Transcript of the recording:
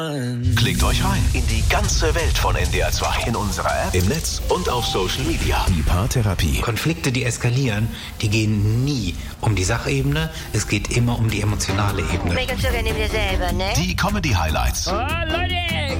Klickt euch rein in die ganze Welt von NDR 2. In unserer App, im Netz und auf Social Media. Die Paartherapie. Konflikte, die eskalieren, die gehen nie um die Sachebene. Es geht immer um die emotionale Ebene. Regelst du, wenn du dir selber, ne? Die Comedy-Highlights. Oh, Leute,